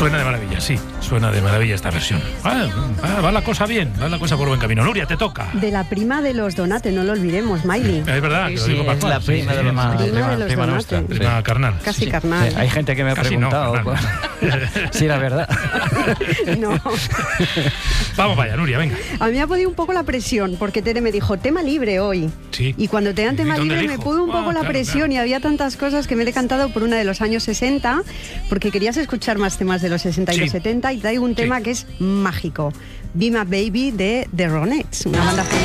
Suena de maravilla, sí. Suena de maravilla esta versión. Va la cosa bien, va la cosa por buen camino. Nuria, te toca. De la prima de los Donate, no lo olvidemos, Miley. Es verdad, que lo digo es la prima de los prima nuestra. Prima carnal. Casi sí. carnal. Sí, hay gente que me ha Casi preguntado no, si era verdad. No. Vamos vaya, Nuria, venga. A mí me ha podido un poco la presión, porque Tere me dijo, tema libre hoy. Sí. Y cuando te dan tema ¿Dónde libre me elijo? pudo un poco la Claro, presión claro. y había tantas cosas que me he decantado por una de los años 60, porque querías escuchar más temas de los 60 y Sí. los 70, y traigo un tema que es mágico. Be My Baby de The Ronettes, una banda